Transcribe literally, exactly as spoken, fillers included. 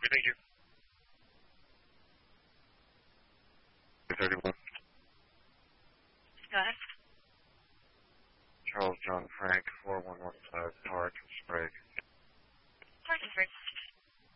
thank you. thirty-one. Go ahead. Charles John Frank, four one one five Park.